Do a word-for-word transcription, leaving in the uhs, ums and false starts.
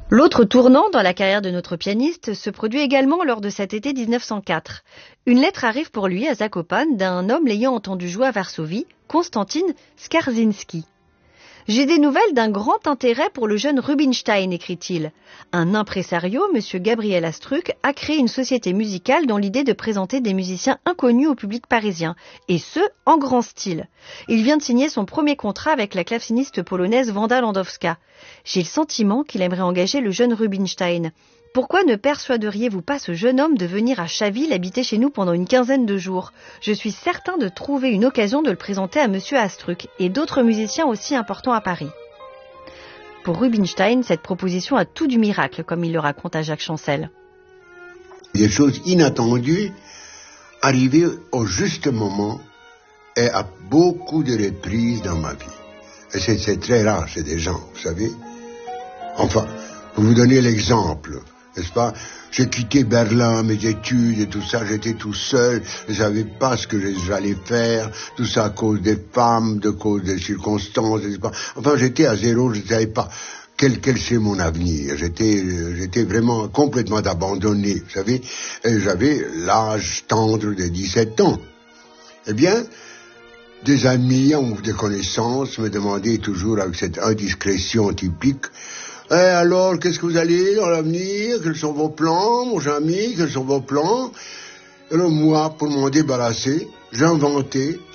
L'autre tournant dans la carrière de notre pianiste se produit également lors de cet été dix-neuf cent quatre. Une lettre arrive pour lui à Zakopane d'un homme l'ayant entendu jouer à Varsovie, Konstantin Skarzinski. « J'ai des nouvelles d'un grand intérêt pour le jeune Rubinstein », écrit-il. Un impresario, M. Gabriel Astruc, a créé une société musicale dans l'idée de présenter des musiciens inconnus au public parisien, et ce, en grand style. Il vient de signer son premier contrat avec la claveciniste polonaise Wanda Landowska. J'ai le sentiment qu'il aimerait engager le jeune Rubinstein. Pourquoi ne persuaderiez-vous pas ce jeune homme de venir à Chaville habiter chez nous pendant une quinzaine de jours? Je suis certain de trouver une occasion de le présenter à M. Astruc et d'autres musiciens aussi importants à Paris. Pour Rubinstein, cette proposition a tout du miracle, comme il le raconte à Jacques Chancel. Des choses inattendues arrivées au juste moment et à beaucoup de reprises dans ma vie. Et c'est, c'est très rare chez des gens, vous savez. Enfin, pour vous donner l'exemple, n'est-ce pas? J'ai quitté Berlin, mes études et tout ça, j'étais tout seul, je ne savais pas ce que j'allais faire, tout ça à cause des femmes, de cause des circonstances, n'est-ce pas? Enfin, j'étais à zéro, je ne savais pas quel, quel c'est mon avenir. J'étais, j'étais vraiment complètement abandonné, vous savez, et j'avais l'âge tendre de dix-sept ans. Eh bien, des amis ou des connaissances me demandaient toujours avec cette indiscrétion typique: Eh alors, qu'est-ce que vous allez dans l'avenir? Quels sont vos plans, mon ami? Quels sont vos plans? Alors moi, pour m'en débarrasser, j'inventais